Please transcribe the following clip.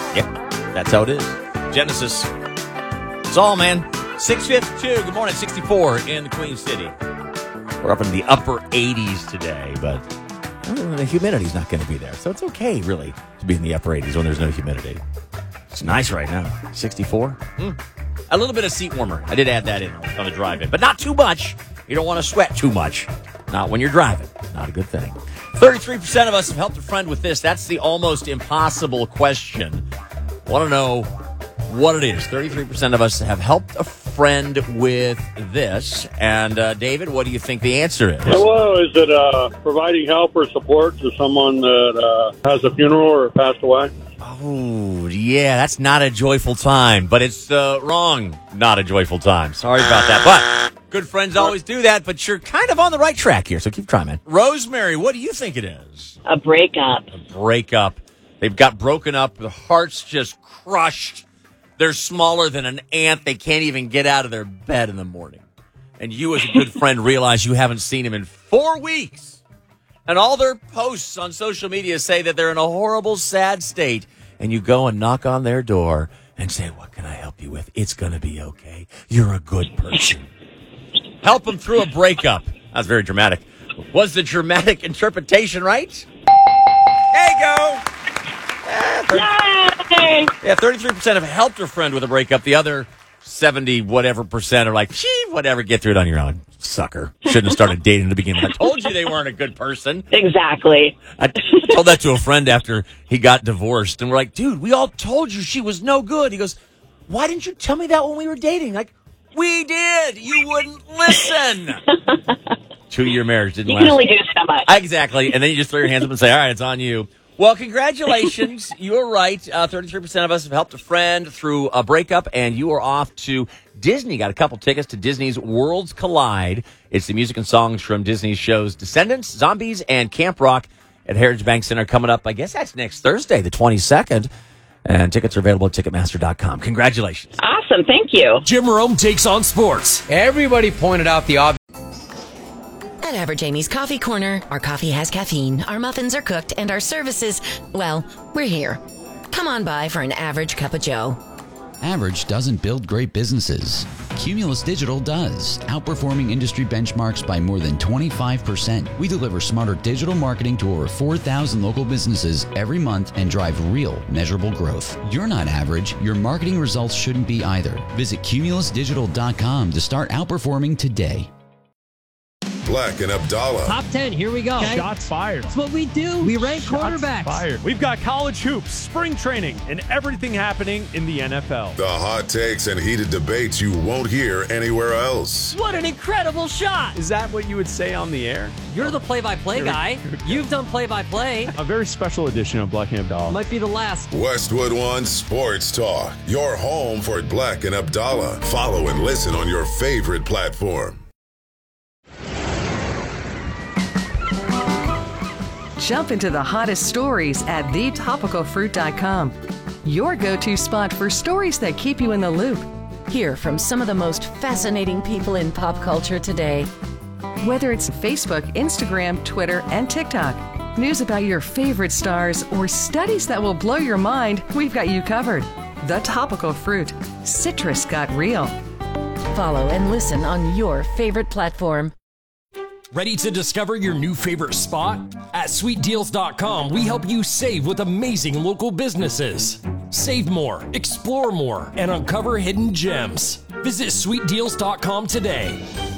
Yep, that's how it is. Genesis. It's all, man. 6:52. Good morning. 64 in the Queen City. We're up in the upper 80s today, but the humidity's not going to be there. So it's okay, really, to be in the upper 80s when there's no humidity. It's nice right now. 64. A little bit of seat warmer. I did add that in on the drive-in, but not too much. You don't want to sweat too much. Not when you're driving. Not a good thing. 33% of us have helped a friend with this. That's the almost impossible question. Want to know what it is. 33% of us have helped a friend with this. And, David, what do you think the answer is? Hello, is it providing help or support to someone that has a funeral or passed away? Oh, yeah, that's not a joyful time, but it's wrong. Not a joyful time. Sorry about that. But good friends always do that, but you're kind of on the right track here, so keep trying, man. Rosemary, what do you think it is? A breakup. A breakup. They've got broken up. The heart's just crushed. They're smaller than an ant. They can't even get out of their bed in the morning. And you, as a good friend, realize you haven't seen him in 4 weeks. And all their posts on social media say that they're in a horrible, sad state. And you go and knock on their door and say, what can I help you with? It's going to be okay. You're a good person. Help them through a breakup. That's very dramatic. Was the dramatic interpretation right? There you go. Yay! Yeah, 33% have helped a friend with a breakup. The other 70 whatever percent are like, whatever, get through it on your own. Sucker. Shouldn't have started dating in the beginning. I told you they weren't a good person. Exactly. I told that to a friend after he got divorced. And we're like, dude, we all told you she was no good. He goes, why didn't you tell me that when we were dating? Like, we did. You wouldn't listen. 2-year marriage didn't last. You can only do so much. Exactly. And then you just throw your hands up and say, all right, it's on you. Well, congratulations. You were right. 33% of us have helped a friend through a breakup, and you are off to Disney. Got a couple tickets to Disney's Worlds Collide. It's the music and songs from Disney's shows Descendants, Zombies, and Camp Rock at Heritage Bank Center coming up. I guess that's next Thursday, the 22nd. And tickets are available at Ticketmaster.com. Congratulations. Awesome. Thank you. Jim Rome takes on sports. Everybody pointed out the obvious. At Average Amy's Coffee Corner, our coffee has caffeine, our muffins are cooked, and our services, well, we're here. Come on by for an average cup of joe. Average doesn't build great businesses. Cumulus Digital does, outperforming industry benchmarks by more than 25%. We deliver smarter digital marketing to over 4,000 local businesses every month and drive real, measurable growth. You're not average. Your marketing results shouldn't be either. Visit cumulusdigital.com to start outperforming today. Black and Abdallah. Top 10, here we go. Okay. Shots fired. That's what we do. We rank quarterbacks. Fired. We've got college hoops, spring training, and everything happening in the NFL. The hot takes and heated debates you won't hear anywhere else. What an incredible shot. Is that what you would say on the air? You're the play-by-play guy. You've done play-by-play. A very special edition of Black and Abdallah. Might be the last. Westwood One Sports Talk. Your home for Black and Abdallah. Follow and listen on your favorite platform. Jump into the hottest stories at thetopicalfruit.com. Your go-to spot for stories that keep you in the loop. Hear from some of the most fascinating people in pop culture today. Whether it's Facebook, Instagram, Twitter, and TikTok, news about your favorite stars, or studies that will blow your mind, we've got you covered. The Topical Fruit. Citrus got real. Follow and listen on your favorite platform. Ready to discover your new favorite spot? At sweetdeals.com, we help you save with amazing local businesses. Save more, explore more, and uncover hidden gems. Visit sweetdeals.com today.